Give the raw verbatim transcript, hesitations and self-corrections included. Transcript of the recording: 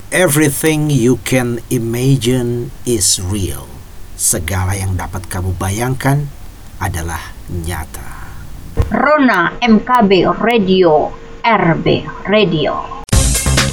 Everything you can imagine is real. Segala yang dapat kamu bayangkan adalah nyata. Rona M K B Radio, R B Radio.